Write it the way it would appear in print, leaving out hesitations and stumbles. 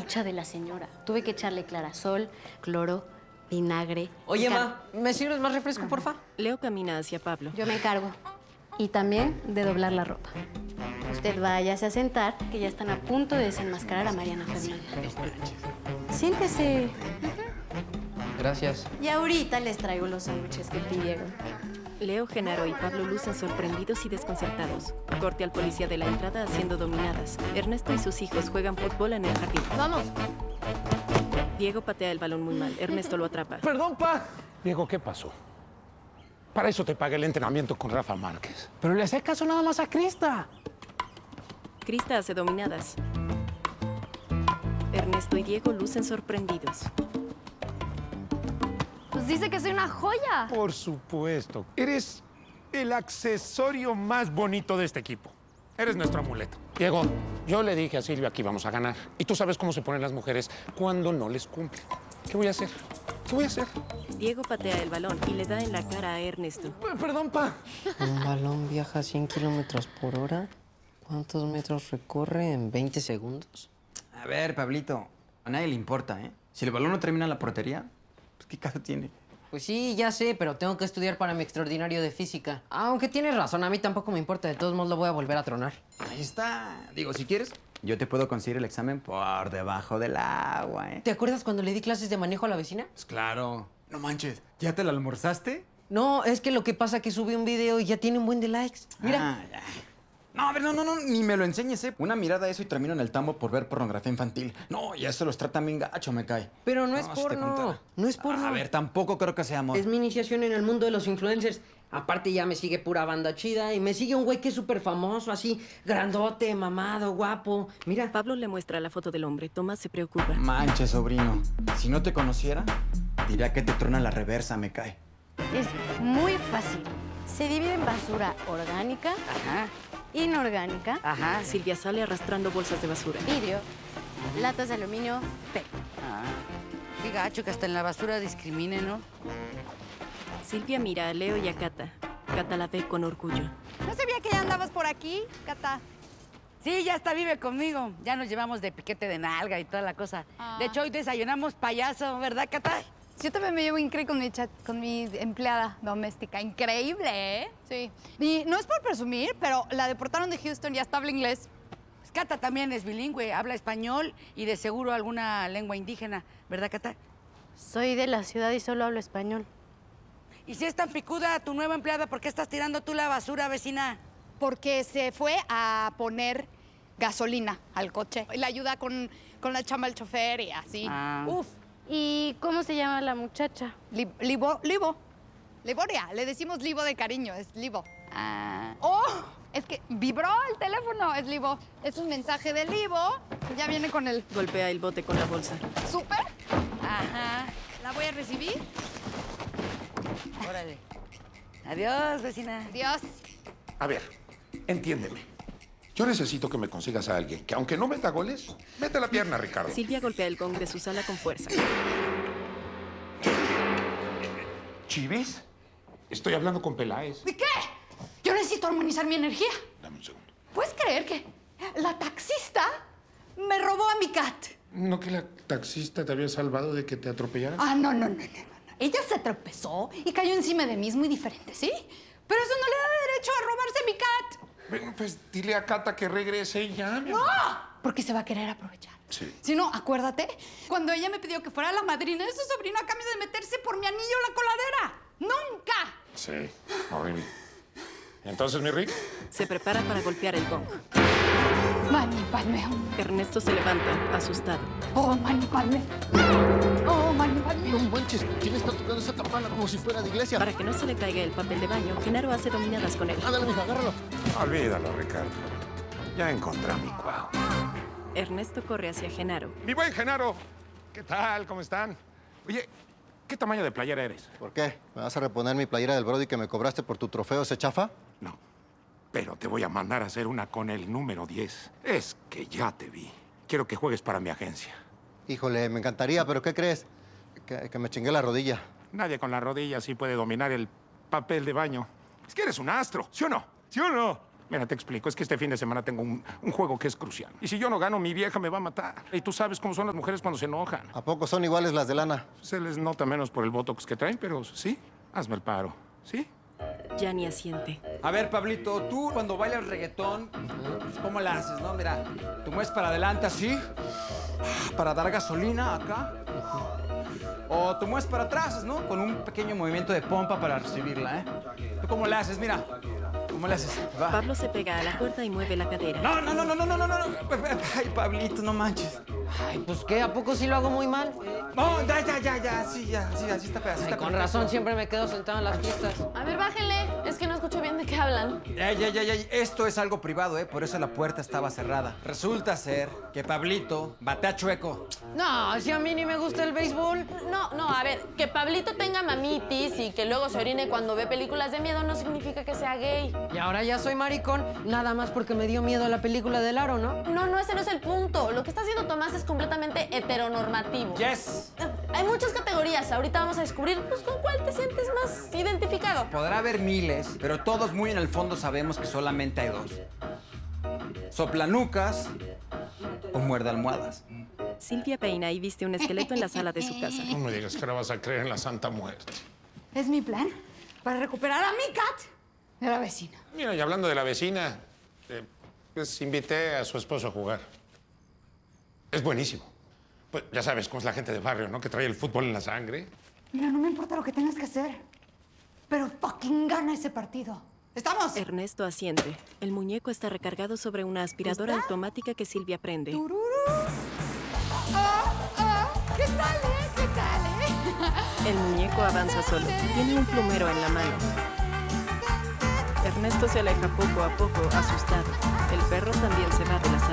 mucha de la señora. Tuve que echarle clarasol, cloro, vinagre. Oye, ma, ¿me sirves más refresco, porfa? Leo camina hacia Pablo. Yo me encargo. Y también de doblar la ropa. Usted váyase a sentar, que ya están a punto de desenmascarar a Mariana Fernández. Siéntese. Gracias. Y ahorita les traigo los sándwiches que pidieron. Leo, Genaro y Pablo lucen sorprendidos y desconcertados. Corte al policía de la entrada haciendo dominadas. Ernesto y sus hijos juegan fútbol en el jardín. ¡Vamos! Diego patea el balón muy mal. Ernesto lo atrapa. Perdón, pa. Diego, ¿qué pasó? Para eso te pagué el entrenamiento con Rafa Márquez. Pero le hacía caso nada más a Krista. Krista hace dominadas. Ernesto y Diego lucen sorprendidos. Pues dice que soy una joya. Por supuesto. Eres el accesorio más bonito de este equipo. Eres nuestro amuleto. Diego, yo le dije a Silvia que íbamos a ganar. Y tú sabes cómo se ponen las mujeres cuando no les cumplen. ¿Qué voy a hacer? ¿Qué voy a hacer? Diego patea el balón y le da en la cara a Ernesto. Perdón, pa. Un balón viaja a 100 kilómetros por hora. ¿Cuántos metros recorre en 20 segundos? A ver, Pablito, a nadie le importa, ¿eh? Si el balón no termina en la portería, pues ¿qué caso tiene? Pues sí, ya sé, pero tengo que estudiar para mi extraordinario de física. Aunque tienes razón, a mí tampoco me importa. De todos modos, lo voy a volver a tronar. Ahí está. Digo, si quieres, yo te puedo conseguir el examen por debajo del agua, ¿eh? ¿Te acuerdas cuando le di clases de manejo a la vecina? Pues claro. No manches, ¿ya te la almorzaste? No, es que lo que pasa es que subí un video y ya tiene un buen de likes. Mira. Ah, ya. No, a ver, no, ni me lo enseñes, ¿eh? Una mirada a eso y termino en el tambo por ver pornografía infantil. No, ya se los tratan bien gacho, me cae. Pero no es si te porno. contara. No es porno. A ver, tampoco creo que sea amor. Es mi iniciación en el mundo de los influencers. Aparte ya me sigue pura banda chida y me sigue un güey que es súper famoso, así, grandote, mamado, guapo. Mira. Pablo le muestra la foto del hombre. Tomás se preocupa. Manches, sobrino. Si no te conociera, diría que te trona la reversa, me cae. Es muy fácil. Se divide en basura orgánica, inorgánica, Silvia sale arrastrando bolsas de basura. vidrio, latas de aluminio, PET. Qué gacho que hasta en la basura discrimine, ¿no? Silvia mira a Leo y a Cata. Cata la ve con orgullo. No sabía que ya andabas por aquí, Cata. Sí, ya está, vive conmigo. Ya nos llevamos de piquete de nalga y toda la cosa. De hecho, hoy desayunamos payaso, ¿verdad, Cata? Yo también me llevo increíble con mi empleada doméstica. Increíble, ¿eh? Sí. Y no es por presumir, pero la deportaron de Houston y hasta habla inglés. Pues Cata también es bilingüe, habla español y de seguro alguna lengua indígena, ¿verdad, Cata? Soy de la ciudad y solo hablo español. Y si es tan picuda tu nueva empleada, ¿por qué estás tirando tú la basura, vecina? Porque se fue a poner gasolina al coche. Y la ayuda con la chamba del chofer y así. Uf. ¿Y cómo se llama la muchacha? Libo. Liboria. Le decimos Libo de cariño. Es Libo. Ah. ¡Oh! Es que vibró el teléfono. Es Libo. Es un mensaje de Libo. Ya viene con el Golpea el bote con la bolsa. súper. Ajá. ¿La voy a recibir? Órale. Adiós, vecina. Dios. A ver, entiéndeme. Yo necesito que me consigas a alguien que, aunque no meta goles, mete la pierna, Ricardo. Silvia golpea el gong de su sala con fuerza. ¿Chivis? Estoy hablando con Peláez. ¿Y qué? Yo necesito armonizar mi energía. Dame un segundo. ¿Puedes creer que la taxista me robó a mi cat? ¿No que la taxista te había salvado de que te atropellaran? Ah, no. Ella se tropezó y cayó encima de mí. Es muy diferente, ¿sí? Pero eso no le da derecho a robarse mi cat. Bueno, pues dile a Cata que regrese y ya. ¡No! Porque se va a querer aprovechar. Sí. Si no, acuérdate, cuando ella me pidió que fuera la madrina de su sobrino a cambio de meterse por mi anillo en la coladera. ¡Nunca! Sí, horrible. Entonces, mi Rick. Se prepara para golpear el gong. Mani Padme. Ernesto se levanta, asustado. Oh, Mani Padme. Oh, Mani Padme. No manches, ¿quién está tocando esa campana como si fuera de iglesia? Para que no se le caiga el papel de baño, Genaro hace dominadas con él. Ándale, mija, agárralo. Olvídalo, Ricardo. Ya encontré a mi cuau. Ernesto corre hacia Genaro. Mi buen Genaro. ¿Qué tal? ¿Cómo están? Oye, ¿qué tamaño de playera eres? ¿Por qué? ¿Me vas a reponer mi playera del Brody que me cobraste por tu trofeo ese chafa? No, pero te voy a mandar a hacer una con el número 10. Es que ya te vi. Quiero que juegues para mi agencia. Híjole, me encantaría, pero ¿qué crees? Que me chingué la rodilla. Nadie con la rodilla sí puede dominar el papel de baño. Es que eres un astro, ¿sí o no? ¿Sí o no? Mira, te explico. Es que este fin de semana tengo un juego que es crucial. Y si yo no gano, mi vieja me va a matar. Y tú sabes cómo son las mujeres cuando se enojan. ¿A poco son iguales las de lana? Se les nota menos por el botox que traen, pero sí. Hazme el paro. ¿Sí? Gianni asiente. A ver, Pablito, tú cuando bailas reggaetón, pues, ¿cómo la haces, no? Mira, tú mueves para adelante así, para dar gasolina acá. O tú mueves para atrás, ¿no? Con un pequeño movimiento de pompa para recibirla, ¿eh? ¿Tú cómo la haces? Mira, ¿cómo la haces? Va. Pablo se pega a la puerta y mueve la cadera. No. Ay, Pablito, no manches. Ay, pues ¿qué? ¿A poco sí lo hago muy mal? No, ya, sí, así está Ay, con razón, siempre me quedo sentado en las fiestas. A ver, bájenle. Es que no escucho bien de qué hablan. Ya. Esto es algo privado, ¿eh? Por eso la puerta estaba cerrada. Resulta ser que Pablito batea chueco. No, si a mí ni me gusta el béisbol. No, a ver, que Pablito tenga mamitis y que luego se orine cuando ve películas de miedo no significa que sea gay. Y ahora ya soy maricón, nada más porque me dio miedo la película del aro, ¿no? No, ese no es el punto. Lo que está haciendo Tomás es completamente heteronormativo. Yes. Hay muchas categorías. Ahorita vamos a descubrir, pues, con cuál te sientes más identificado. Podrá haber miles, pero todos muy en el fondo sabemos que solamente hay dos. Soplanucas o muerde almohadas. Silvia peina y viste un esqueleto en la sala de su casa. No me digas que ahora vas a creer en la Santa Muerte. Es mi plan para recuperar a mi cat de la vecina. Mira, y hablando de la vecina, pues invité a su esposo a jugar. Es buenísimo. Pues ya sabes cómo es la gente de barrio, ¿no? Que trae el fútbol en la sangre. Mira, no me importa lo que tengas que hacer, pero fucking gana ese partido. ¿Estamos? Ernesto asiente. El muñeco está recargado sobre una aspiradora automática que Silvia prende. ¡Tururú! ¿Qué tal? El muñeco avanza solo. Tiene un plumero en la mano. Ernesto se aleja poco a poco, asustado. El perro también se va de la sala.